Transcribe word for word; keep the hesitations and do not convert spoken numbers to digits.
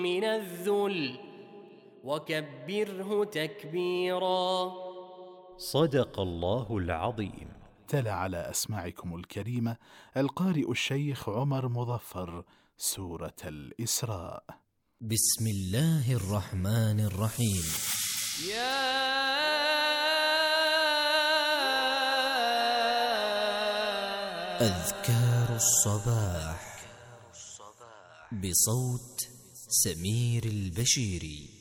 من الذل وكبره تكبيرا. صدق الله العظيم. تلا على أسماعكم الكريمة القارئ الشيخ عمر مظفر سورة الإسراء. بسم الله الرحمن الرحيم. يا أذكار الصباح بصوت سمير البشيري.